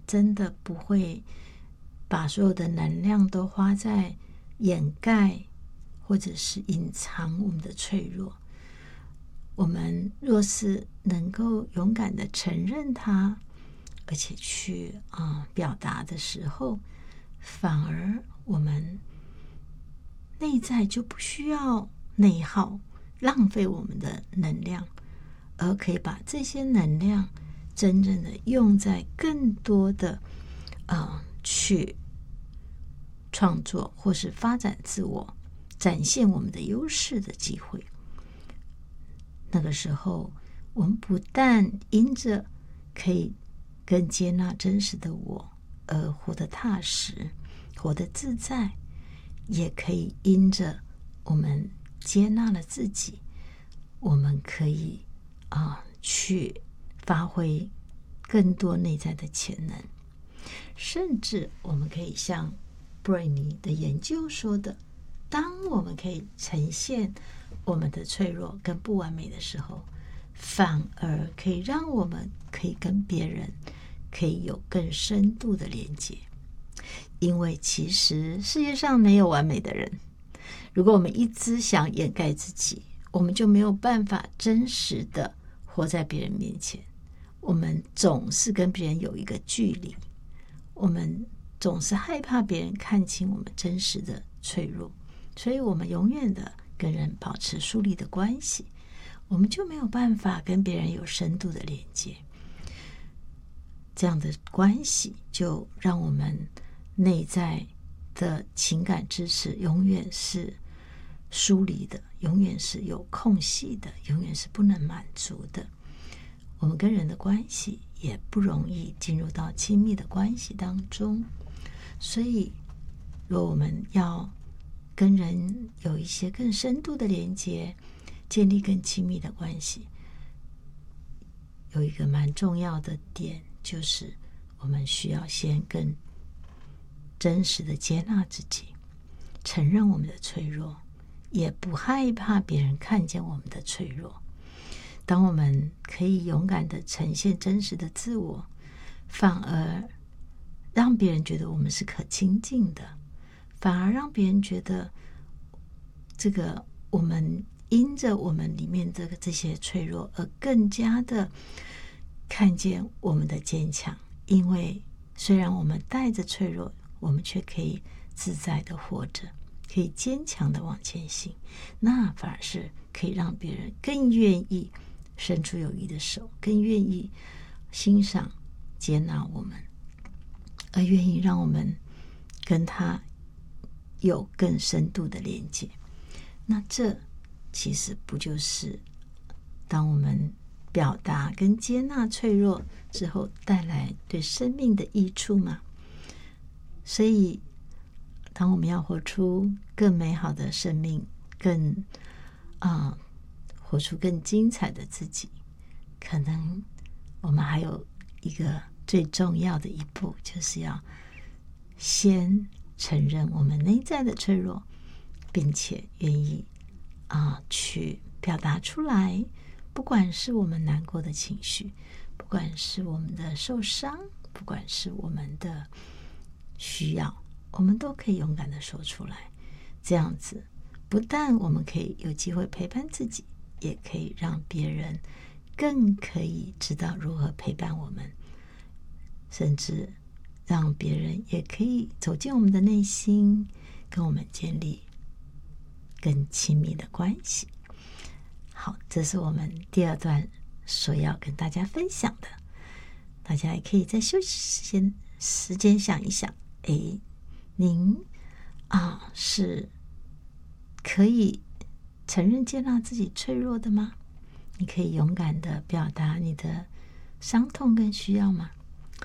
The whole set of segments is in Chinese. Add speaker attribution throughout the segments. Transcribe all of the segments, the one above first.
Speaker 1: 真的不会把所有的能量都花在掩盖或者是隐藏我们的脆弱。我们若是能够勇敢的承认它，而且去表达的时候，反而我们内在就不需要内耗，浪费我们的能量，而可以把这些能量真正的用在更多的去创作或是发展自我，展现我们的优势的机会。那个时候，我们不但因着可以更接纳真实的我而活得踏实，活得自在，也可以因着我们接纳了自己，我们可以去发挥更多内在的潜能，甚至我们可以像布瑞尼的研究说的，当我们可以呈现我们的脆弱跟不完美的时候，反而可以让我们可以跟别人可以有更深度的连接。因为其实世界上没有完美的人，如果我们一直想掩盖自己，我们就没有办法真实的活在别人面前。我们总是跟别人有一个距离，我们总是害怕别人看清我们真实的脆弱，所以我们永远的跟人保持疏离的关系，我们就没有办法跟别人有深度的连接。这样的关系就让我们内在的情感支持永远是疏离的，永远是有空隙的，永远是不能满足的。我们跟人的关系也不容易进入到亲密的关系当中。所以如果我们要跟人有一些更深度的连接，建立更亲密的关系，有一个蛮重要的点，就是我们需要先更真实的接纳自己，承认我们的脆弱，也不害怕别人看见我们的脆弱。当我们可以勇敢的呈现真实的自我，反而让别人觉得我们是可亲近的，反而让别人觉得这个我们因着我们里面这些脆弱而更加的看见我们的坚强。因为虽然我们带着脆弱，我们却可以自在的活着，可以坚强的往前行，那反而是可以让别人更愿意伸出友谊的手，更愿意欣赏接纳我们，而愿意让我们跟他有更深度的连接。那这其实不就是当我们表达跟接纳脆弱之后带来对生命的益处吗？所以当我们要活出更美好的生命，更活出更精彩的自己，可能我们还有一个最重要的一步，就是要先承认我们内在的脆弱，并且愿意去表达出来。不管是我们难过的情绪，不管是我们的受伤，不管是我们的需要，我们都可以勇敢的说出来。这样子不但我们可以有机会陪伴自己，也可以让别人更可以知道如何陪伴我们，甚至让别人也可以走进我们的内心，跟我们建立更亲密的关系。好，这是我们第二段所要跟大家分享的。大家也可以在休息时间想一想，您是可以承认接纳自己脆弱的吗？你可以勇敢的表达你的伤痛跟需要吗？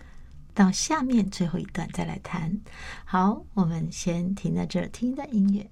Speaker 1: 到下面最后一段再来谈。好，我们先停在这儿，听一段音乐。